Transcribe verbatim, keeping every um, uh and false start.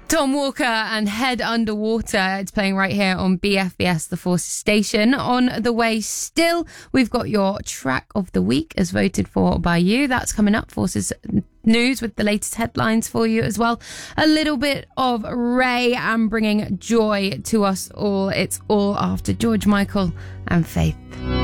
Tom Walker and Head Underwater. It's playing right here on B F B S, the Forces station. On the way still, we've got your track of the week as voted for by you. That's coming up. Forces News with the latest headlines for you as well. A little bit of Ray and bringing joy to us all. It's all after George Michael and Faith.